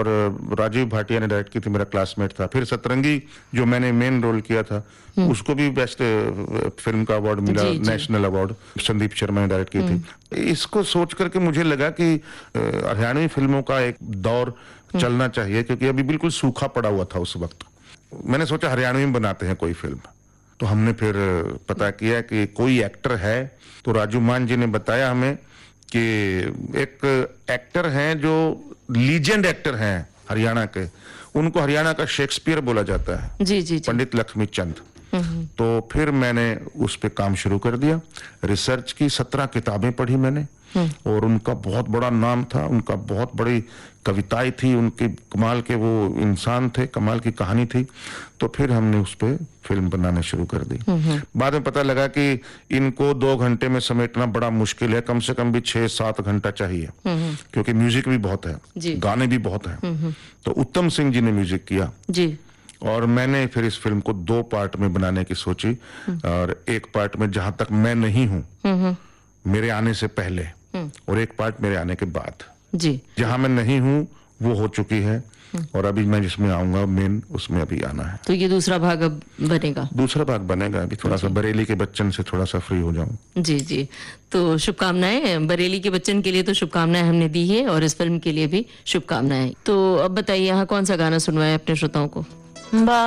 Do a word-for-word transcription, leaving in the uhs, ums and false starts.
और राजीव भाटिया ने डायरेक्ट की थी, मेरा क्लासमेट था। फिर सतरंगी जो मैंने मेन रोल किया था उसको भी बेस्ट फिल्म का अवार्ड मिला, नेशनल अवार्ड, संदीप शर्मा ने डायरेक्ट की थी। इसको सोच करके मुझे लगा कि हरियाणवी फिल्मों का एक दौर चलना चाहिए, क्योंकि अभी बिल्कुल सूखा पड़ा हुआ था उस वक्त। मैंने सोचा हरियाणवी में बनाते हैं कोई फिल्म। तो हमने फिर पता किया कि कोई एक्टर है, तो राजू मान जी ने बताया हमें कि एक एक्टर हैं जो लीजेंड एक्टर हैं हरियाणा के, उनको हरियाणा का शेक्सपियर बोला जाता है, जी जी, जी। पंडित लक्ष्मी चंद। तो फिर मैंने उस पे काम शुरू कर दिया, रिसर्च की, सत्रह किताबें पढ़ी मैंने, और उनका बहुत बड़ा नाम था, उनका बहुत बड़ी कविताएं थी, उनके कमाल के वो इंसान थे, कमाल की कहानी थी। तो फिर हमने उस पे फिल्म बनाना शुरू कर दी। बाद में पता लगा कि इनको दो घंटे में समेटना बड़ा मुश्किल है, कम से कम भी छह सात घंटा चाहिए, क्योंकि म्यूजिक भी बहुत है, गाने भी बहुत हैं। तो उत्तम सिंह जी ने म्यूजिक किया जी, और मैंने फिर इस फिल्म को दो पार्ट में बनाने की सोची। और एक पार्ट में जहां तक मैं नहीं हूं, मेरे आने से पहले, और एक पार्ट मेरे आने के बाद जी। जहां मैं नहीं हूं वो हो चुकी है, और अभी मैं जिसमें आऊंगा मेन, उसमें अभी आना है। तो ये दूसरा भाग अब बनेगा? दूसरा भाग बनेगा। अभी थोड़ा सा बरेली के बच्चन से थोड़ा सा फ्री हो जाऊं। जी जी, तो शुभकामनाएं बरेली के बच्चन के लिए, तो शुभकामनाएं हमने दी है, और इस फिल्म के लिए भी शुभकामनाएं। तो अब बताइए, यहाँ कौन सा गाना सुनवाए अपने श्रोताओं को?